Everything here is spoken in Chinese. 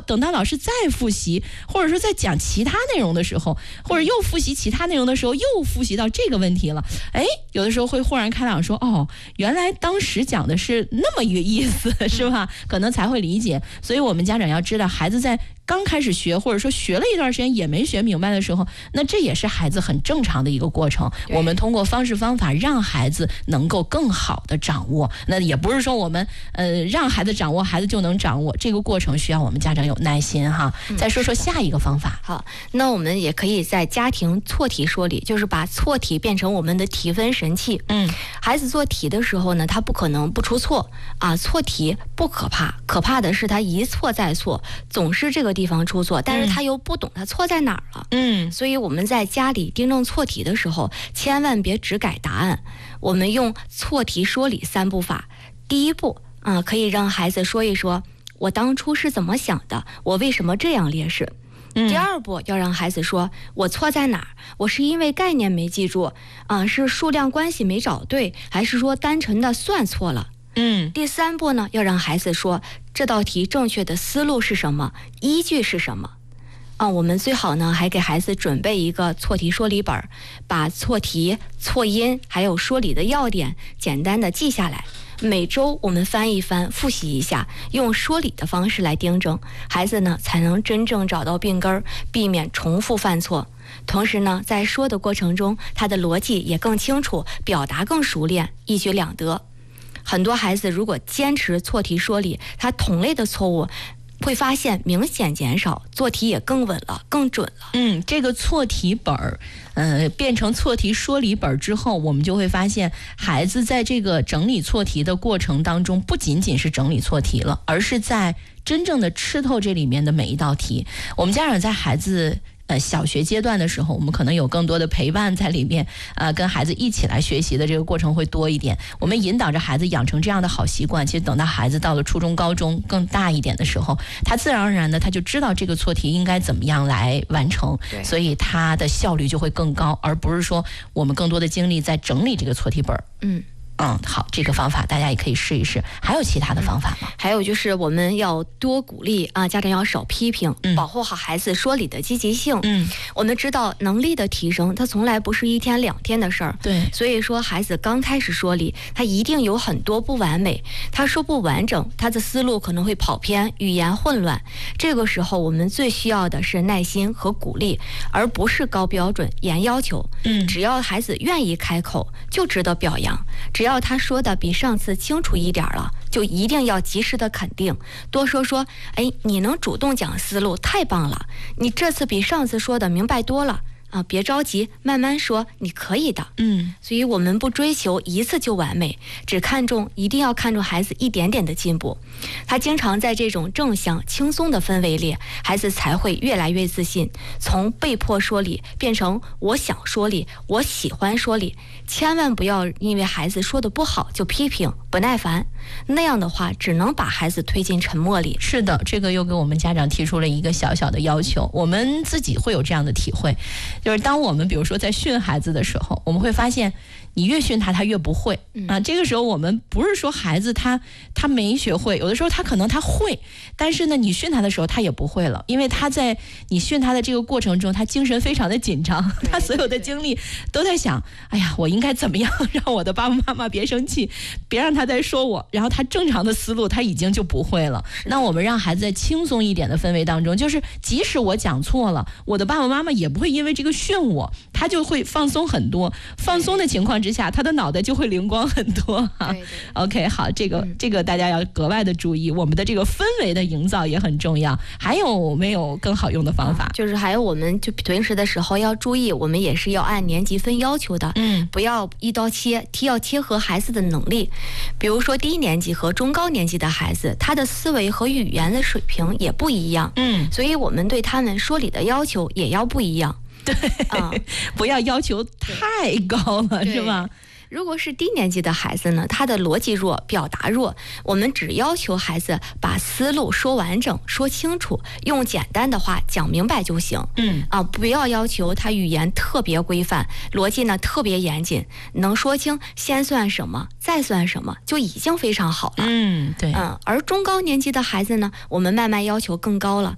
等到老师再复习，或者说在讲其他内容的时候，或者又复习其他内容的时候，又复习到这个问题了，有的时候会豁然开朗说，原来当时讲的是那么一个意思，是吧？可能才会理解。所以我们家长要知道，孩子在刚开始学，或者说学了一段时间也没学明白的时候，那这也是孩子很正常的一个过程。我们通过方式方法让孩子能够更好的掌握，那也不是说我们让孩子掌握，孩子就能掌握，这个过程需要我们家长有耐心哈。再说说下一个方法。 好，那我们也可以在家庭错题说理，就是把错题变成我们的提分神器。孩子做题的时候呢，他不可能不出错啊，错题不可怕，可怕的是他一错再错，总是这个地方出错，但是他又不懂他错在哪儿了。所以我们在家里订正错题的时候，千万别只改答案，我们用错题说理3步法。第一步可以让孩子说一说我当初是怎么想的，我为什么这样列式。第二步要让孩子说我错在哪儿，我是因为概念没记住是数量关系没找对，还是说单纯的算错了。第3步呢，要让孩子说这道题正确的思路是什么，依据是什么。我们最好呢还给孩子准备一个错题说理本，把错题、错音还有说理的要点简单的记下来。每周我们翻一翻，复习一下，用说理的方式来订正，孩子呢才能真正找到病根，避免重复犯错。同时呢，在说的过程中，他的逻辑也更清楚，表达更熟练，一举两得。很多孩子如果坚持错题说理，他同类的错误会发现明显减少，做题也更稳了，更准了。 这个错题本变成错题说理本之后，我们就会发现孩子在这个整理错题的过程当中，不仅仅是整理错题了，而是在真正的吃透这里面的每一道题。我们家长在孩子小学阶段的时候，我们可能有更多的陪伴在里面，跟孩子一起来学习的这个过程会多一点。我们引导着孩子养成这样的好习惯，其实等到孩子到了初中、高中更大一点的时候，他自然而然的他就知道这个错题应该怎么样来完成，所以他的效率就会更高，而不是说我们更多的精力在整理这个错题本。好，这个方法大家也可以试一试。还有其他的方法吗？ 还有就是我们要多鼓励家长要少批评，保护好孩子说理的积极性。我们知道能力的提升，它从来不是1天2天的事儿。 对， 所以说孩子刚开始说理，他一定有很多不完美，他说不完整，他的思路可能会跑偏，语言混乱。这个时候我们最需要的是耐心和鼓励，而不是高标准严要求。只要孩子愿意开口，就值得表扬。只要他说的比上次清楚一点了，就一定要及时的肯定，多说你能主动讲思路，太棒了，你这次比上次说的明白多了别着急，慢慢说，你可以的。所以我们不追求一次就完美，只一定要看重孩子一点点的进步。他经常在这种正向轻松的氛围里，孩子才会越来越自信，从被迫说理变成我想说理，我喜欢说理。千万不要因为孩子说的不好就批评不耐烦，那样的话只能把孩子推进沉默里。 是的，这个又给我们家长提出了一个小小的要求，我们自己会有这样的体会，就是当我们比如说在训孩子的时候，我们会发现你越训他越不会这个时候我们不是说孩子他没学会，有的时候他可能他会，但是呢你训他的时候他也不会了，因为他在你训他的这个过程中，他精神非常的紧张，他所有的精力都在想，哎呀我应该怎么样让我的爸爸妈妈别生气，别让他再说我，然后他正常的思路他已经就不会了。那我们让孩子在轻松一点的氛围当中，就是即使我讲错了，我的爸爸妈妈也不会因为这个训我，他就会放松很多，放松的情况之下他的脑袋就会灵光很多OK， 好，这个大家要格外的注意，我们的这个氛围的营造也很重要。还有没有更好用的方法？ 就是还有我们就平时的时候要注意，我们也是要按年级分要求的，不要一刀切，要贴合孩子的能力。比如说低年级和中高年级的孩子，他的思维和语言的水平也不一样，所以我们对他们说理的要求也要不一样。 对，不要要求太高了，是吧？ 如果是低年级的孩子呢，他的逻辑弱，表达弱，我们只要求孩子把思路说完整，说清楚，用简单的话讲明白就行。不要要求他语言特别规范，逻辑呢特别严谨，能说清先算什么再算什么就已经非常好了。 对。 而中高年级的孩子呢，我们慢慢要求更高了，